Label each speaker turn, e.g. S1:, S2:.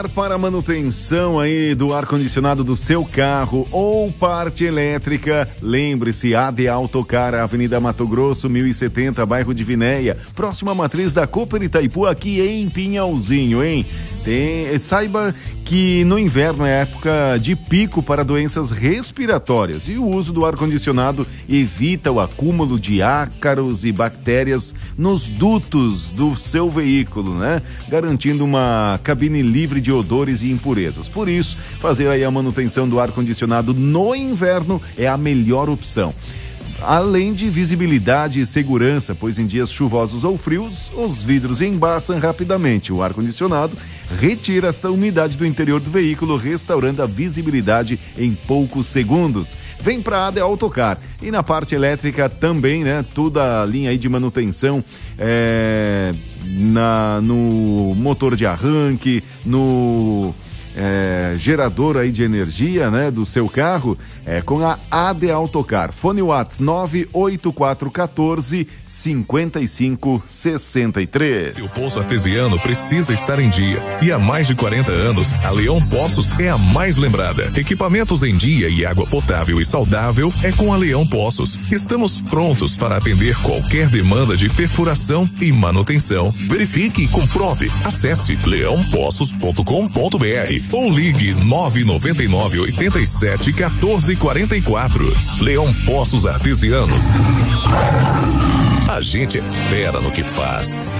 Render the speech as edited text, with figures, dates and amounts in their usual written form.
S1: Para a manutenção aí do ar-condicionado do seu carro ou parte elétrica, lembre-se, AD Autocar, Avenida Mato Grosso, 1070, bairro de Vinéia, próxima matriz da Cooper Itaipu, aqui em Pinhalzinho, hein? Saiba que no inverno é época de pico para doenças respiratórias e o uso do ar-condicionado evita o acúmulo de ácaros e bactérias nos dutos do seu veículo, né? Garantindo uma cabine livre de odores e impurezas. Por isso, fazer aí a manutenção do ar-condicionado no inverno é a melhor opção. Além de visibilidade e segurança, pois em dias chuvosos ou frios, os vidros embaçam rapidamente. O ar-condicionado retira esta umidade do interior do veículo, restaurando a visibilidade em poucos segundos. Vem para a AD Autocar. E na parte elétrica também, né? Toda a linha aí de manutenção no motor de arranque, no gerador aí de energia, né, do seu carro, com a AD Autocar. Fone WhatsApp 98414-5563.
S2: Seu poço artesiano precisa estar em dia. E há mais de 40 anos, a Leão Poços é a mais lembrada. Equipamentos em dia e água potável e saudável é com a Leão Poços. Estamos prontos para atender qualquer demanda de perfuração e manutenção. Verifique e comprove. Acesse leãopoços.com.br ou ligue 999 87 14 44. Leão Poços Artesianos. A gente é fera no que faz.